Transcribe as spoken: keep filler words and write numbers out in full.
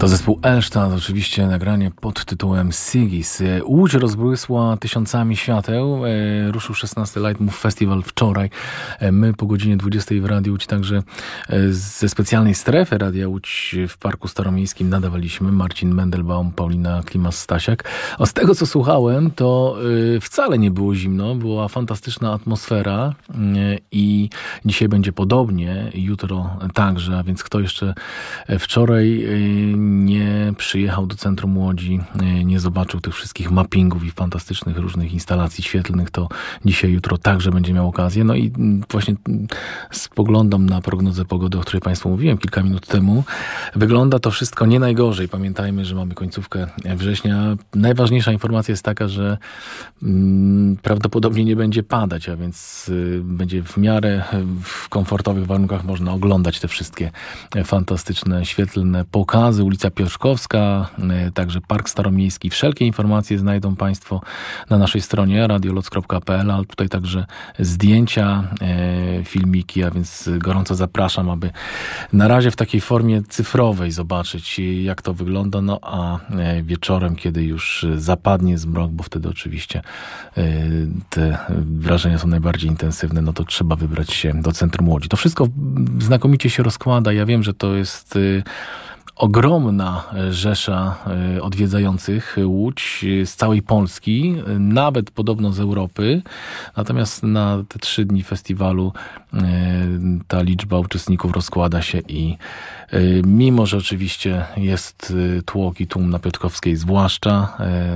To zespół Elsztad, oczywiście nagranie pod tytułem Sigis. Łódź rozbłysła tysiącami świateł. Ruszył szesnasty Lightmove Festival wczoraj. My po godzinie dwudziestej w Radiu Łódź także ze specjalnej strefy Radia Łódź w Parku Staromiejskim nadawaliśmy. Marcin Mendelbaum, Paulina Klimas-Stasiak. A z tego, co słuchałem, to wcale nie było zimno. Była fantastyczna atmosfera i dzisiaj będzie podobnie. Jutro także, a więc kto jeszcze wczoraj nie przyjechał do centrum Łodzi, nie zobaczył tych wszystkich mappingów i fantastycznych różnych instalacji świetlnych, to dzisiaj, jutro także będzie miał okazję. No i właśnie spoglądam na prognozę pogody, o której Państwu mówiłem kilka minut temu. Wygląda to wszystko nie najgorzej. Pamiętajmy, że mamy końcówkę września. Najważniejsza informacja jest taka, że mm, prawdopodobnie nie będzie padać, a więc y, będzie w miarę w komfortowych warunkach można oglądać te wszystkie fantastyczne, świetlne pokazy. Ulica Piotrkowska, także Park Staromiejski. Wszelkie informacje znajdą Państwo na naszej stronie radioloc kropka p l, ale tutaj także zdjęcia, filmiki, a więc gorąco zapraszam, aby na razie w takiej formie cyfrowej zobaczyć, jak to wygląda, no a wieczorem, kiedy już zapadnie zmrok, bo wtedy oczywiście te wrażenia są najbardziej intensywne, no to trzeba wybrać się do centrum Łodzi. To wszystko znakomicie się rozkłada. Ja wiem, że to jest ogromna rzesza odwiedzających Łódź z całej Polski, nawet podobno z Europy. Natomiast na te trzy dni festiwalu ta liczba uczestników rozkłada się i mimo, że oczywiście jest tłok i tłum na Piotrkowskiej zwłaszcza,